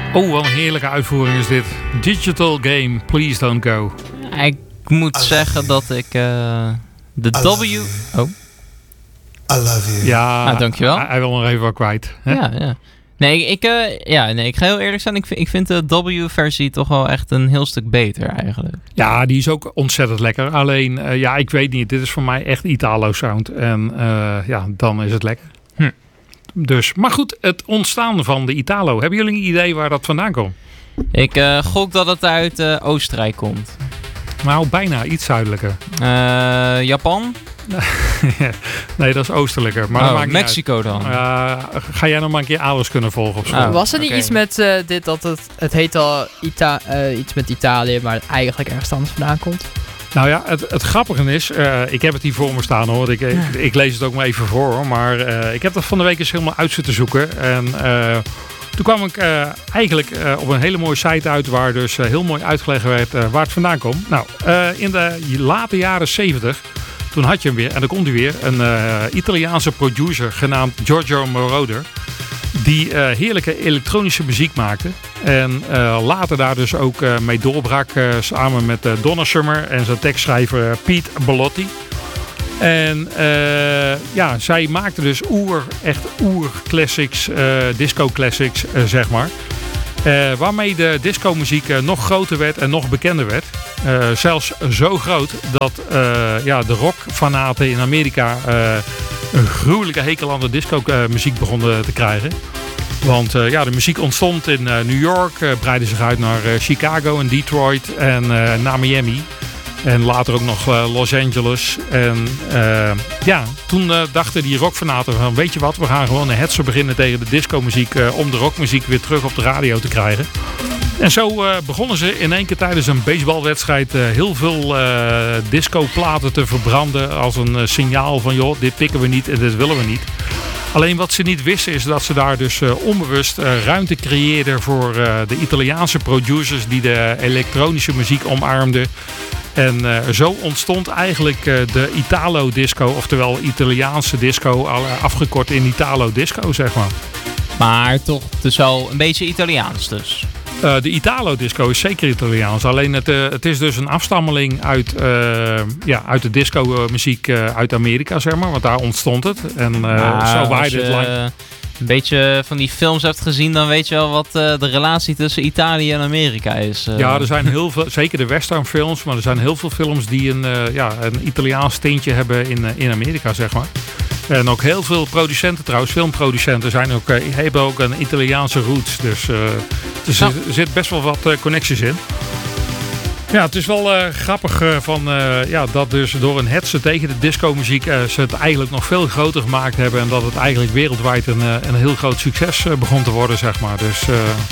Oh, wat een heerlijke uitvoering is dit. Digital Game, Please Don't Go. Ik moet zeggen dat ik de W... Oh. I love you. Ja, dankjewel. Hij wil nog even wat kwijt. Hè? Ja. Nee, ik ga heel eerlijk zijn. Ik vind de W-versie toch wel echt een heel stuk beter eigenlijk. Ja, die is ook ontzettend lekker. Alleen, ik weet niet. Dit is voor mij echt Italo sound. En dan is het lekker. Dus, maar goed, het ontstaan van de Italo. Hebben jullie een idee waar dat vandaan komt? Ik gok dat het uit Oostenrijk komt. Nou, bijna iets zuidelijker. Japan? Nee, dat is oostelijker. Maar dat maakt Mexico niet dan? Ga jij nog maar een keer alles kunnen volgen op school? Was er niet iets met dit dat het heet al iets met Italië, maar het eigenlijk ergens anders vandaan komt? Nou ja, het grappige is, ik heb het hier voor me staan hoor. Ik lees het ook maar even voor hoor. Maar ik heb dat van de week eens helemaal uit zitten zoeken. En toen kwam ik eigenlijk op een hele mooie site uit waar dus heel mooi uitgelegd werd waar het vandaan komt. Nou, in de late jaren 70, toen had je hem weer, en dan komt hij weer, een Italiaanse producer genaamd Giorgio Moroder. Die heerlijke elektronische muziek maakte. En later daar dus ook mee doorbrak samen met Donna Summer en zijn tekstschrijver Pete Bellotti. En zij maakte dus echt classics, disco classics, zeg maar. Waarmee de disco muziek nog groter werd en nog bekender werd. Zelfs zo groot dat de rockfanaten in Amerika een gruwelijke hekel aan de disco muziek begonnen te krijgen. Want de muziek ontstond in New York, breidde zich uit naar Chicago en Detroit en naar Miami. En later ook nog Los Angeles. En toen dachten die rockfanaten van, weet je wat, we gaan gewoon een hetze beginnen tegen de disco-muziek om de rockmuziek weer terug op de radio te krijgen. En zo begonnen ze in één keer tijdens een baseballwedstrijd heel veel disco-platen te verbranden als een signaal van, joh, dit pikken we niet en dit willen we niet. Alleen wat ze niet wisten is dat ze daar dus onbewust ruimte creëerden voor de Italiaanse producers die de elektronische muziek omarmden. En zo ontstond eigenlijk de Italo disco, oftewel Italiaanse disco, afgekort in Italo disco, zeg maar. Maar toch dus wel een beetje Italiaans dus. De Italo disco is zeker Italiaans. Alleen het is dus een afstammeling uit de disco muziek uit Amerika, zeg maar. Want daar ontstond het. En zo waaide het lang. Een beetje van die films hebt gezien, dan weet je wel wat de relatie tussen Italië en Amerika is. Ja, er zijn heel veel, zeker de westernfilms, maar er zijn heel veel films die een Italiaans tintje hebben in Amerika, zeg maar. En ook heel veel producenten trouwens, filmproducenten hebben ook een Italiaanse roots. Dus er zit best wel wat connecties in. Ja, het is wel grappig dat dus door een hetze tegen de disco-muziek ze het eigenlijk nog veel groter gemaakt hebben. En dat het eigenlijk wereldwijd een heel groot succes begon te worden, zeg maar. Dus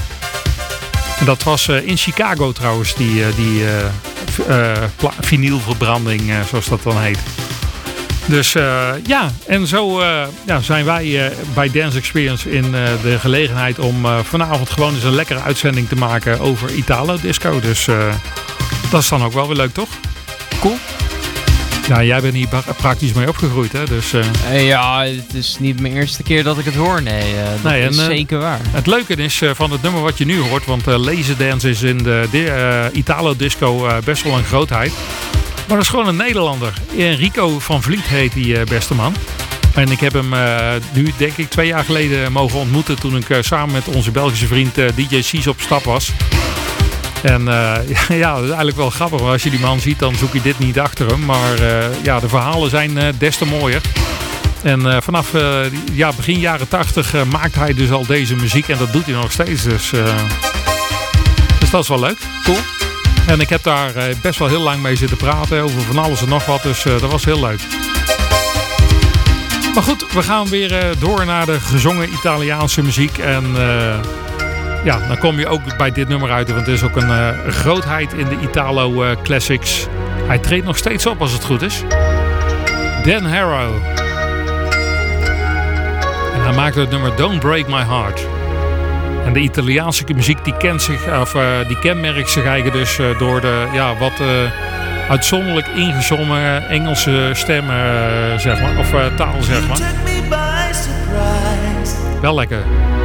dat was in Chicago trouwens, die vinylverbranding, zoals dat dan heet. Dus en zo zijn wij bij Dance Experience in de gelegenheid om vanavond gewoon eens een lekkere uitzending te maken over Italo disco. Dus dat is dan ook wel weer leuk, toch? Cool. Ja, jij bent hier praktisch mee opgegroeid, hè? Dus, het is niet mijn eerste keer dat ik het hoor. Nee, dat is zeker waar. Het leuke is van het nummer wat je nu hoort, want Lazy Dance is in de Italo disco best wel een grootheid. Maar dat is gewoon een Nederlander. Enrico van Vliet heet die beste man. En ik heb hem nu denk ik 2 jaar geleden mogen ontmoeten toen ik samen met onze Belgische vriend DJ Cies op stap was. En dat is eigenlijk wel grappig. Want als je die man ziet, dan zoek je dit niet achter hem. Maar de verhalen zijn des te mooier. En vanaf begin jaren 80 maakt hij dus al deze muziek. En dat doet hij nog steeds. Dus dat is wel leuk. Cool. En ik heb daar best wel heel lang mee zitten praten over van alles en nog wat. Dus dat was heel leuk. Maar goed, we gaan weer door naar de gezongen Italiaanse muziek. En dan kom je ook bij dit nummer uit. Want het is ook een grootheid in de Italo classics. Hij treedt nog steeds op als het goed is. Dan Harrow. En hij maakte het nummer Don't Break My Heart. En de Italiaanse muziek die kenmerkt zich eigenlijk dus door de wat uitzonderlijk ingezongen Engelse stemmen, zeg maar, of taal, zeg maar. Wel lekker.